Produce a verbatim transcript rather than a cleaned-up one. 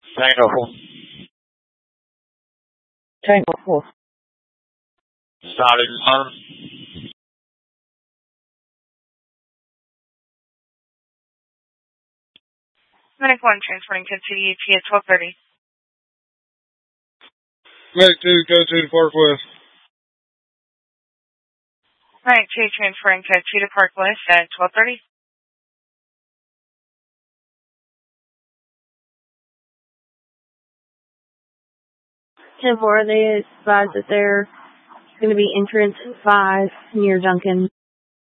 Tango four. Tango four. Solid one. Medic one transferring to C D T at twelve thirty. Medic two, go to the Park West. Medic two transferring code two to Park West at twelve thirty. ten four, they advise that there's going to be entrance at five near Duncan.